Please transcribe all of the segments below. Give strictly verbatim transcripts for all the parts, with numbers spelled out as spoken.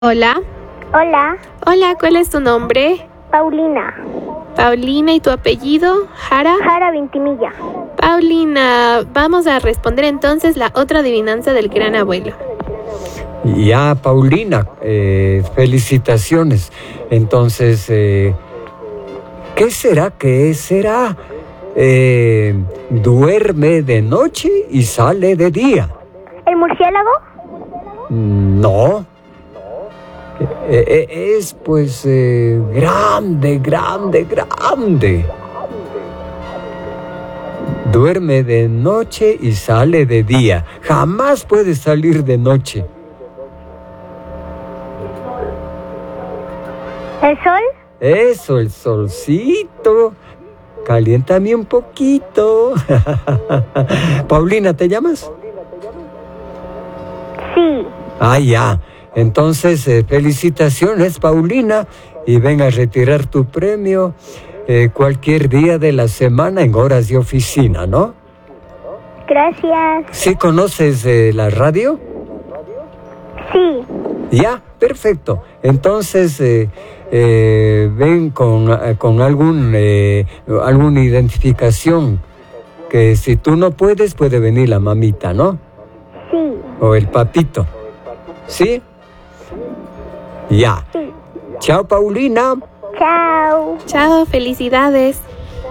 Hola. Hola. Hola, ¿cuál es tu nombre? Paulina. Paulina, ¿y tu apellido? Jara. Jara Vintimilla. Paulina, vamos a responder entonces la otra adivinanza del gran abuelo. Ya, Paulina, eh, felicitaciones. Entonces, eh, ¿qué será? ¿Qué será? Eh, duerme de noche y sale de día. ¿El murciélago? No. Eh, eh, es pues eh, grande, grande, grande. Duerme de noche y sale de día. Jamás puede salir de noche. ¿El sol? Eso, el solcito. Caliéntame un poquito. Paulina, ¿te llamas? Sí. Ah, ya. Entonces, eh, felicitaciones, Paulina, y ven a retirar tu premio eh, cualquier día de la semana en horas de oficina, ¿no? Gracias. ¿Sí conoces eh, la radio? Sí. Ya, perfecto. Entonces, eh, eh, ven con, eh, con algún, eh, alguna identificación, que si tú no puedes, puede venir la mamita, ¿no? Sí. O el papito. ¿Sí? Ya. Sí. Chao, Paulina. Chao. Chao, felicidades.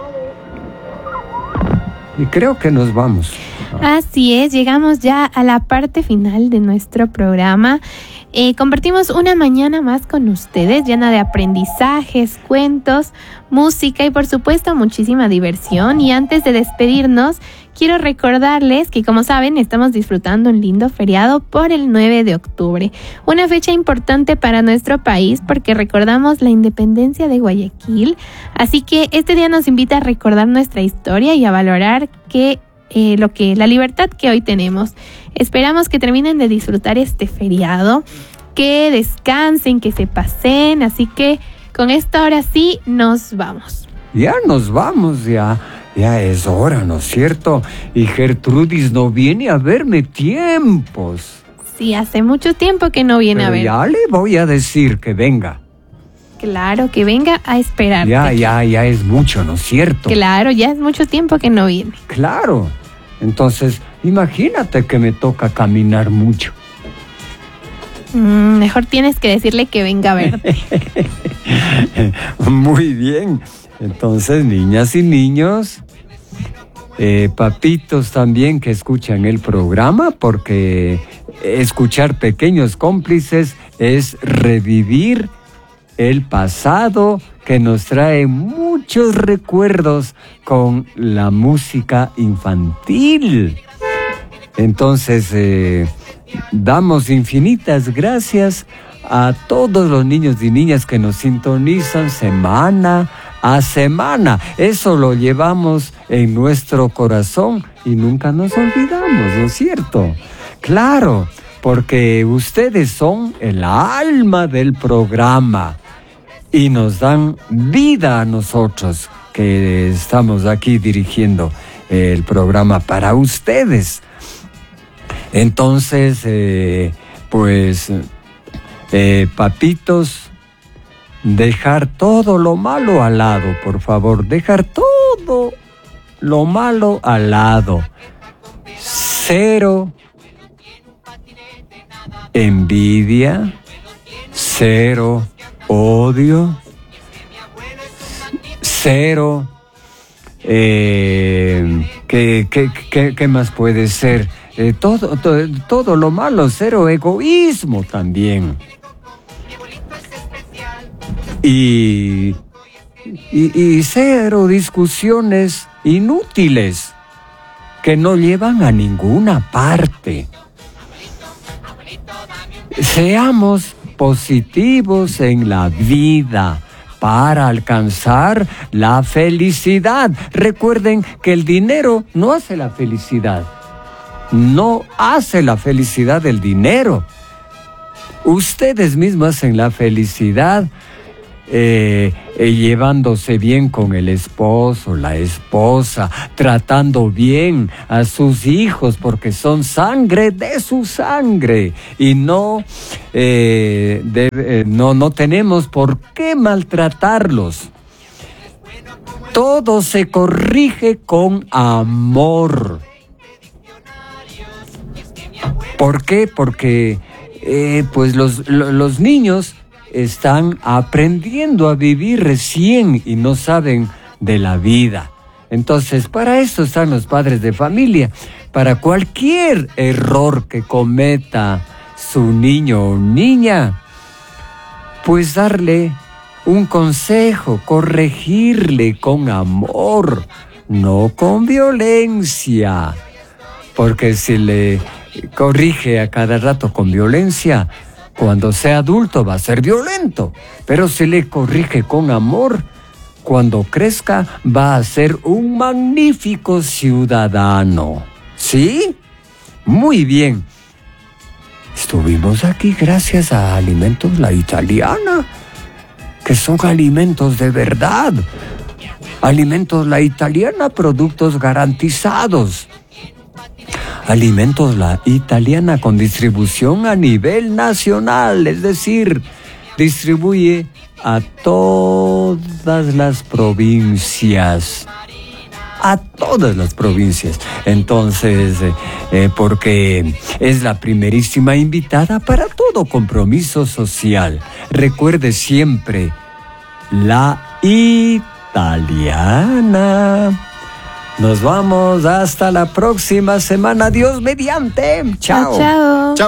Y creo que nos vamos. Así es, llegamos ya a la parte final de nuestro programa. Eh, compartimos una mañana más con ustedes, llena de aprendizajes, cuentos, música y por supuesto muchísima diversión. Y antes de despedirnos, quiero recordarles que, como saben, estamos disfrutando un lindo feriado por el nueve de octubre. Una fecha importante para nuestro país porque recordamos la independencia de Guayaquil. Así que este día nos invita a recordar nuestra historia y a valorar que Eh, lo que la libertad que hoy tenemos. Esperamos que terminen de disfrutar este feriado, que descansen, que se pasen, así que con esto ahora sí nos vamos. Ya nos vamos, ya. Ya es hora, ¿no es cierto? Y Gertrudis no viene a verme tiempos. Sí, hace mucho tiempo que no viene Pero a ver. ya le voy a decir que venga. Claro, que venga a esperarte. Ya, ya, ya es mucho, ¿no es cierto? Claro, ya es mucho tiempo que no viene. Claro. Entonces, imagínate que me toca caminar mucho. Mm, mejor tienes que decirle que venga a verte. Muy bien. Entonces, niñas y niños, eh, papitos también que escuchan el programa, porque escuchar Pequeños Cómplices es revivir el pasado que nos trae muchos recuerdos con la música infantil. Entonces, eh, damos infinitas gracias a todos los niños y niñas que nos sintonizan semana a semana. Eso lo llevamos en nuestro corazón y nunca nos olvidamos, ¿no es cierto? Claro, porque ustedes son el alma del programa y nos dan vida a nosotros que estamos aquí dirigiendo el programa para ustedes. Entonces, eh, pues, eh, papitos, dejar todo lo malo al lado, por favor. Dejar todo lo malo al lado. Cero envidia, cero odio, cero, eh, ¿qué, qué, qué, qué más puede ser? Eh, todo, todo, todo lo malo, cero egoísmo también. Y, y, y cero discusiones inútiles que no llevan a ninguna parte. Seamos positivos en la vida para alcanzar la felicidad. Recuerden que el dinero no hace la felicidad. No hace la felicidad el dinero. Ustedes mismos hacen la felicidad eh, eh, llevándose bien con el esposo, la esposa, tratando bien a sus hijos porque son sangre de su sangre y no, eh, de, eh, no, no tenemos por qué maltratarlos. Todo se corrige con amor. ¿Por qué? Porque eh, pues los, los niños están aprendiendo a vivir recién y no saben de la vida. Entonces, para eso están los padres de familia. Para cualquier error que cometa su niño o niña, pues darle un consejo, corregirle con amor, no con violencia. Porque si le corrige a cada rato con violencia, cuando sea adulto va a ser violento. Pero si le corrige con amor, cuando crezca va a ser un magnífico ciudadano. ¿Sí? Muy bien. Estuvimos aquí gracias a Alimentos La Italiana, que son alimentos de verdad. Alimentos La Italiana, productos garantizados. Alimentos La Italiana con distribución a nivel nacional, es decir, distribuye a todas las provincias. A todas las provincias. Entonces, eh, eh, porque es la primerísima invitada para todo compromiso social. Recuerde siempre, La Italiana. Nos vamos hasta la próxima semana. Dios mediante. Chao. Chao. Chao.